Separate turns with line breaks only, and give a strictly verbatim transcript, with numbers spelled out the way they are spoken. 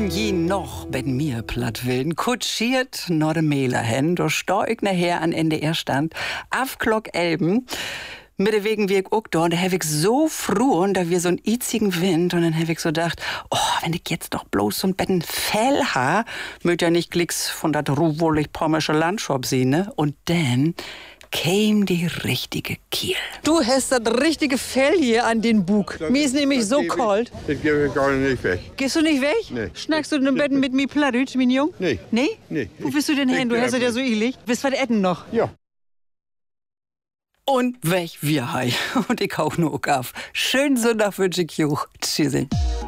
Wenn je noch ben mir platt willen, kutschiert nur de Mähler hen, do steig nachher an N D R stand, Afklock Elben. Mit der Wegen wie ich auch da, und da hab ich so froh, und da wir so einen itzigen Wind, und dann hab ich so gedacht, oh, wenn ich jetzt doch bloß so ein betten Fell ha, möcht ja nicht glicks von dat ruhwohlig pommersche Landschap sehen, ne? Und dann käm die richtige Kiel.
Du hast das richtige Fell hier an den Bug. Mir ist nämlich so kalt.
Das gebe ich gar nicht weg.
Gehst du nicht weg?
Nee.
Schnackst du in den Betten mit mir Plattdeutsch, mein Jung?
Nee.
Nee?
Nee.
Wo bist du denn hin? Du hast es ja so ähnlich. Bist was essen noch?
Ja.
Und weg wir hei. Und ich auch nur auf. Schönen Sonntag wünsche ich euch. Tschüssi.